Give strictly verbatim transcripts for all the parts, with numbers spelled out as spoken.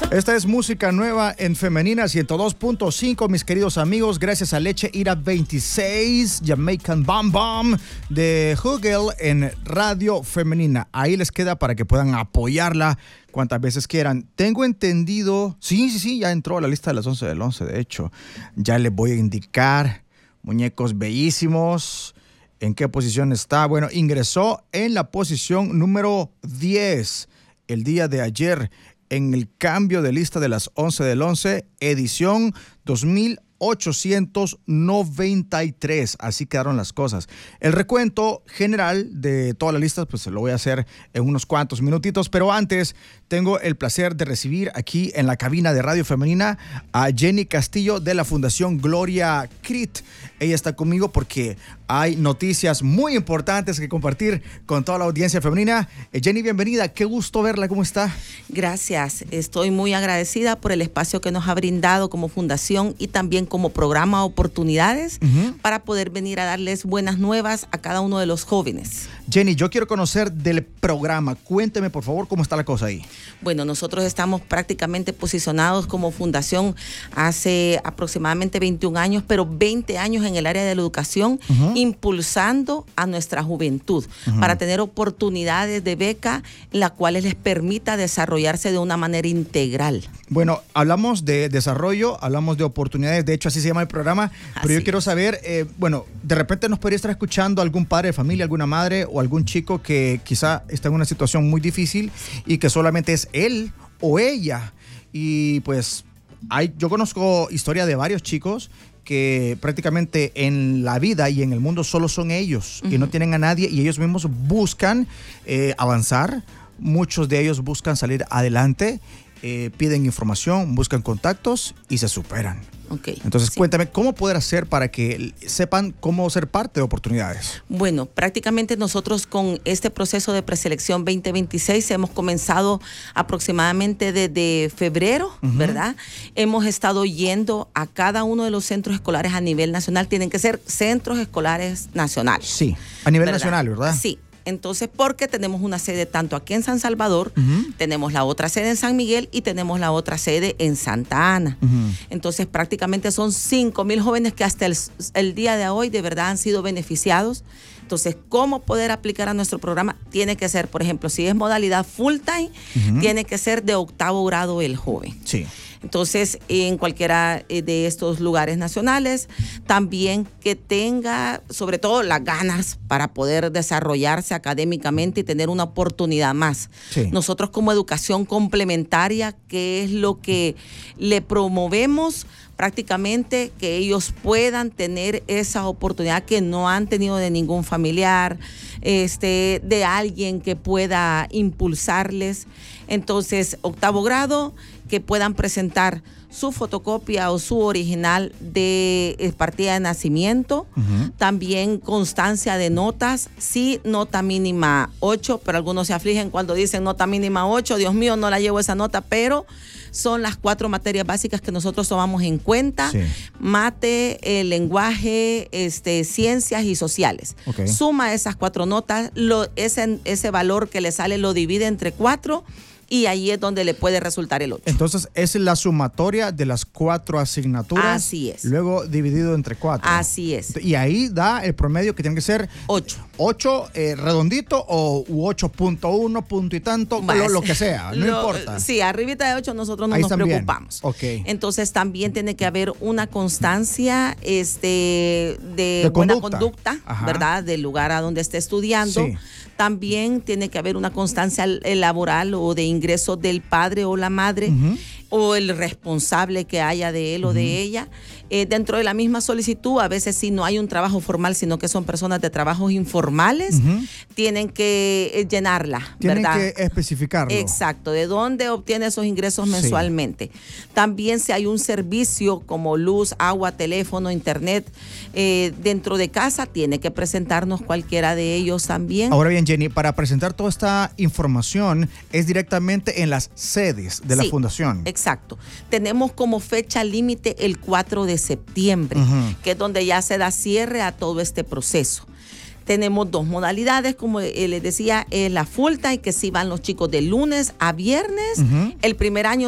Esta es música nueva en Femenina ciento dos punto cinco, mis queridos amigos, gracias a Leche Ira veintiséis, Jamaican Bam Bam de Hugel en Radio Femenina. Ahí les queda para que puedan apoyarla cuantas veces quieran. Tengo entendido, sí, sí, sí, ya entró a la lista de las once del once, de hecho. Ya les voy a indicar, muñecos bellísimos, en qué posición está. Bueno, ingresó en la posición número diez el día de ayer, en el cambio de lista de las once del once, edición dos mil ochocientos noventa y tres. Así quedaron las cosas. El recuento general de todas las listas, pues se lo voy a hacer en unos cuantos minutitos, pero antes tengo el placer de recibir aquí en la cabina de Radio Femenina a Jenny Castillo de la Fundación Gloria Crit. Ella está conmigo porque hay noticias muy importantes que compartir con toda la audiencia femenina. Eh, Jenny, bienvenida. Qué gusto verla. ¿Cómo está? Gracias. Estoy muy agradecida por el espacio que nos ha brindado como fundación y también como programa Oportunidades uh-huh. para poder venir a darles buenas nuevas a cada uno de los jóvenes. Jenny, yo quiero conocer del programa. Cuénteme, por favor, cómo está la cosa ahí. Bueno, nosotros estamos prácticamente posicionados como fundación hace aproximadamente veintiún años, pero veinte años en el área de la educación, uh-huh. impulsando a nuestra juventud uh-huh. para tener oportunidades de beca, las cuales les permita desarrollarse de una manera integral. Bueno, hablamos de desarrollo, hablamos de oportunidades, de hecho así se llama el programa, pero así yo quiero saber, eh, bueno, de repente nos podría estar escuchando algún padre de familia, alguna madre o algún chico que quizá está en una situación muy difícil y que solamente es él o ella, y pues hay, yo conozco historia de varios chicos que prácticamente en la vida y en el mundo solo son ellos uh-huh. y no tienen a nadie, y ellos mismos buscan eh, avanzar, muchos de ellos buscan salir adelante, eh, piden información, buscan contactos y se superan. Okay, Entonces, sí. cuéntame, ¿cómo poder hacer para que sepan cómo ser parte de oportunidades? Bueno, prácticamente nosotros con este proceso de preselección veinte veintiséis hemos comenzado aproximadamente desde febrero, uh-huh. ¿verdad? Hemos estado yendo a cada uno de los centros escolares a nivel nacional. Tienen que ser centros escolares nacionales. Sí, a nivel ¿verdad? nacional, ¿verdad? Sí. Entonces, porque tenemos una sede tanto aquí en San Salvador, uh-huh. tenemos la otra sede en San Miguel y tenemos la otra sede en Santa Ana. Uh-huh. Entonces, prácticamente son cinco mil jóvenes que hasta el, el día de hoy de verdad han sido beneficiados. Entonces, ¿cómo poder aplicar a nuestro programa? Tiene que ser, por ejemplo, si es modalidad full time, uh-huh. tiene que ser de octavo grado el joven. Sí. Entonces, en cualquiera de estos lugares nacionales, también que tenga, sobre todo, las ganas para poder desarrollarse académicamente y tener una oportunidad más. Sí. Nosotros como educación complementaria, ¿qué es lo que le promovemos? Prácticamente que ellos puedan tener esa oportunidad que no han tenido de ningún familiar, este, de alguien que pueda impulsarles. Entonces, octavo grado, que puedan presentar su fotocopia o su original de partida de nacimiento, uh-huh. también constancia de notas, sí, nota mínima ocho, pero algunos se afligen cuando dicen nota mínima ocho, Dios mío, no la llevo esa nota, pero son las cuatro materias básicas que nosotros tomamos en cuenta, sí. mate, el lenguaje, este, ciencias y sociales. Okay. Suma esas cuatro notas, lo, ese, ese valor que le sale lo divide entre cuatro, y ahí es donde le puede resultar el ocho. Entonces, es la sumatoria de las cuatro asignaturas. Así es. Luego dividido entre cuatro. Así es. Y ahí da el promedio que tiene que ser ocho. ocho eh, redondito o ocho punto uno, punto y tanto, lo, lo que sea, no lo, importa. Sí, arribita de ocho nosotros no ahí nos preocupamos. Okay. Entonces, también tiene que haber una constancia este, de, de buena conducta, conducta ¿verdad? Del lugar a donde esté estudiando. Sí. También tiene que haber una constancia laboral o de ingreso del padre o la madre, uh-huh. o el responsable que haya de él uh-huh. o de ella. Eh, dentro de la misma solicitud, a veces sí no hay un trabajo formal, sino que son personas de trabajos informales, uh-huh. tienen que eh, llenarla, tienen ¿verdad? que especificarlo. Exacto, de dónde obtiene esos ingresos mensualmente. Sí. También si hay un servicio como luz, agua, teléfono, internet, eh, dentro de casa, tiene que presentarnos cualquiera de ellos también. Ahora bien, Jenny, para presentar toda esta información es directamente en las sedes de la sí, fundación. Exacto. Tenemos como fecha límite el cuatro de septiembre, uh-huh. que es donde ya se da cierre a todo este proceso. Tenemos dos modalidades, como les decía, eh, la full time, que sí van los chicos de lunes a viernes. Uh-huh. El primer año sí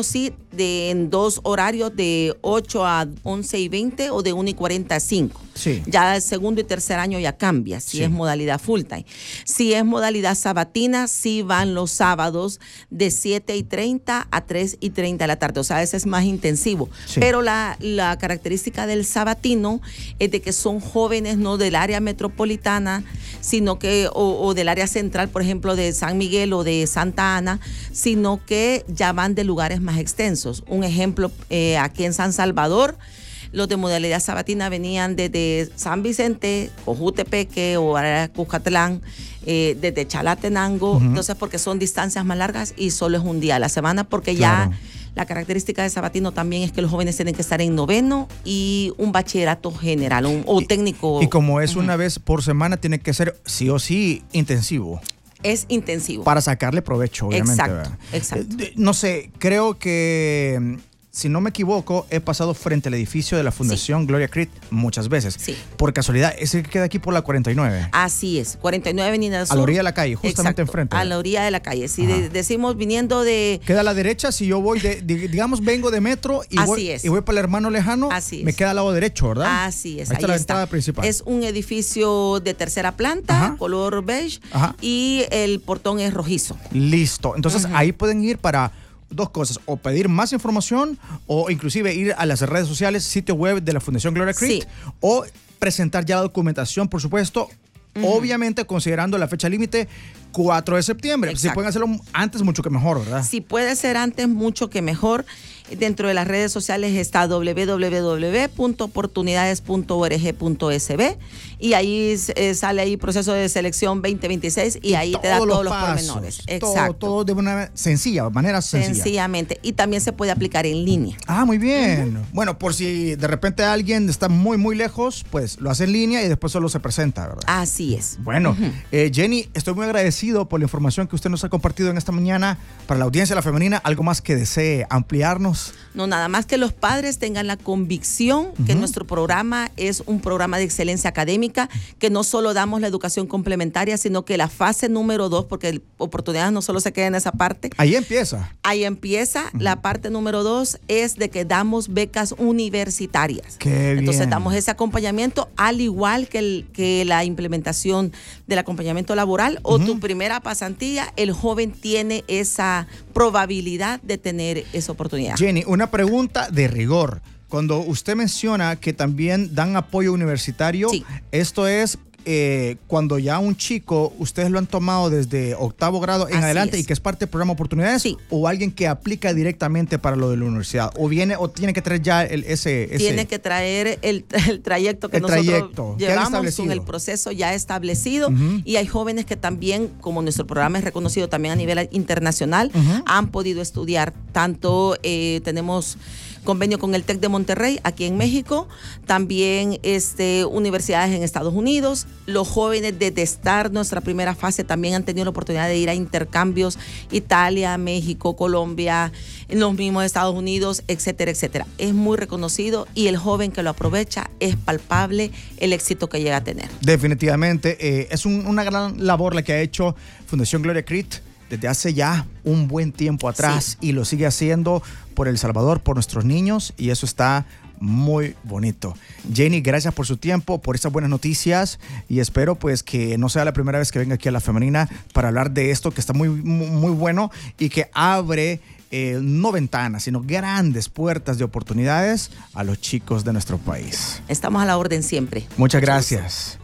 de, en dos horarios de ocho a once y veinte o de una y cuarenta a cinco. Sí. Ya el segundo y tercer año ya cambia, si Sí. es modalidad full time. Si es modalidad sabatina, sí van los sábados de siete y treinta a tres y treinta de la tarde. O sea, ese es más intensivo. Sí. Pero la, la característica del sabatino es de que son jóvenes no del área metropolitana, sino que, o, o del área central, por ejemplo, de San Miguel o de Santa Ana, sino que ya van de lugares más extensos. Un ejemplo, eh, aquí en San Salvador, los de modalidad sabatina venían desde San Vicente, Cojutepeque o Cuscatlán, eh, desde Chalatenango, uh-huh. entonces porque son distancias más largas y solo es un día a la semana, porque claro. ya la característica de sabatino también es que los jóvenes tienen que estar en noveno y un bachillerato general un, o y, técnico. Y como es uh-huh. una vez por semana, tiene que ser sí o sí intensivo. Es intensivo. Para sacarle provecho, obviamente. Exacto, exacto. Eh, no sé, creo que, si no me equivoco, he pasado frente al edificio de la Fundación sí. Gloria Creed muchas veces. Sí. Por casualidad, es el que queda aquí por la cuarenta y nueve. Así es, cuarenta y nueve Avenida Sur. A la orilla de la calle, justamente exacto, enfrente. A la orilla de la calle. Si de, decimos viniendo de... Queda a la derecha, si yo voy, de, de, digamos, vengo de metro y, Así voy, es. y voy para el Hermano Lejano, Así me es. queda al lado derecho, ¿verdad? Así es. Ahí está ahí la está. entrada principal. Es un edificio de tercera planta, Ajá. color beige, Ajá. y el portón es rojizo. Listo. Entonces, uh-huh. ahí pueden ir para dos cosas, o pedir más información o inclusive ir a las redes sociales, sitio web de la Fundación Gloria Creed, sí. o presentar ya la documentación, por supuesto, uh-huh. obviamente considerando la fecha límite cuatro de septiembre. Exacto. Si pueden hacerlo antes, mucho que mejor, ¿verdad? Si puede ser antes, mucho que mejor. Dentro de las redes sociales está doble u doble u doble u punto oportunidades punto org punto es be y ahí eh, sale ahí proceso de selección veinte veintiséis y, y ahí te da todos los pormenores. Exacto. Todo, todo de una sencilla, manera sencilla. Sencillamente. Y también se puede aplicar en línea. Ah, muy bien. Uh-huh. Bueno, por si de repente alguien está muy, muy lejos, pues lo hace en línea y después solo se presenta, ¿verdad? Así es. Bueno, uh-huh. eh, Jenny, estoy muy agradecido por la información que usted nos ha compartido en esta mañana para la audiencia de La Femenina. ¿Algo más que desee ampliarnos? No, nada más que los padres tengan la convicción uh-huh. que nuestro programa es un programa de excelencia académica, que no solo damos la educación complementaria, sino que la fase número dos, porque oportunidades no solo se queda en esa parte. Ahí empieza. Ahí empieza. Uh-huh. La parte número dos es de que damos becas universitarias. Qué bien. Entonces damos ese acompañamiento, al igual que, el, que la implementación del acompañamiento laboral o uh-huh. tu primera pasantía, el joven tiene esa probabilidad de tener esa oportunidad. Jenny, una pregunta de rigor. Cuando usted menciona que también dan apoyo universitario, sí. esto es eh, cuando ya un chico, ustedes lo han tomado desde octavo grado en Así adelante es. y que es parte del programa Oportunidades, sí. o alguien que aplica directamente para lo de la universidad, o viene o tiene que traer ya el, ese, ese... Tiene que traer el, el trayecto que el nosotros trayecto, llevamos con el proceso ya establecido uh-huh. y hay jóvenes que también, como nuestro programa es reconocido también a nivel internacional, uh-huh. han podido estudiar. Tanto eh, tenemos convenio con el TEC de Monterrey aquí en México, también este, universidades en Estados Unidos. Los jóvenes desde estar nuestra primera fase también han tenido la oportunidad de ir a intercambios, Italia, México, Colombia, en los mismos Estados Unidos, etcétera, etcétera. Es muy reconocido y el joven que lo aprovecha es palpable el éxito que llega a tener. Definitivamente, eh, es un, una gran labor la que ha hecho Fundación Gloria Creed desde hace ya un buen tiempo atrás, sí. y lo sigue haciendo por El Salvador, por nuestros niños, y eso está muy bonito. Jenny, gracias por su tiempo, por estas buenas noticias, y espero pues que no sea la primera vez que venga aquí a La Femenina para hablar de esto que está muy, muy, muy bueno y que abre eh, no ventanas, sino grandes puertas de oportunidades a los chicos de nuestro país. Estamos a la orden siempre. Muchas gracias.